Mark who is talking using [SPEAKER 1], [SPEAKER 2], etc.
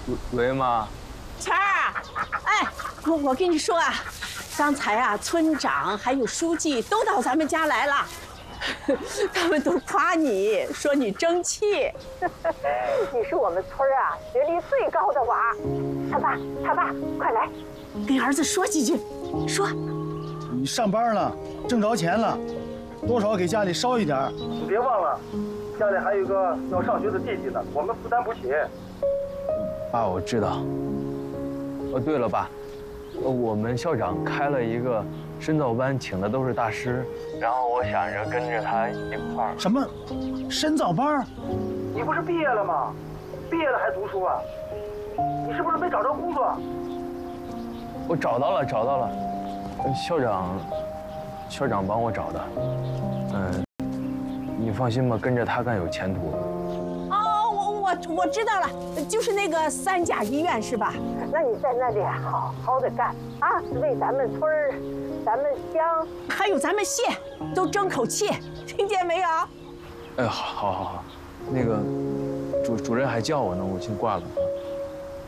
[SPEAKER 1] 喂，妈。
[SPEAKER 2] 钱儿，哎，我跟你说啊，刚才啊，村长还有书记都到咱们家来了，他们都夸你，说你争气。你是我们村啊学历最高的娃。他爸，快来，跟儿子说几句，说。
[SPEAKER 3] 你上班了，挣着钱了，多少给家里捎一点。
[SPEAKER 4] 你别忘了，家里还有个要上学的弟弟呢，我们负担不起。
[SPEAKER 1] 爸，我知道。哦，对了，爸，我们校长开了一个深造班，请的都是大师，然后我想着跟着他一块儿。
[SPEAKER 3] 什么？深造班？
[SPEAKER 4] 你不是毕业了吗？毕业了还读书啊？你是不是没找着工作？
[SPEAKER 1] 我找到了，校长帮我找的。你放心吧，跟着他干有前途。
[SPEAKER 2] 我知道了，就是那个3甲医院是吧？那你在那里好好的干啊，为咱们村儿、咱们乡还有咱们县都争口气，听见没有？
[SPEAKER 1] 哎，好，那个主任还叫我呢，我先挂了。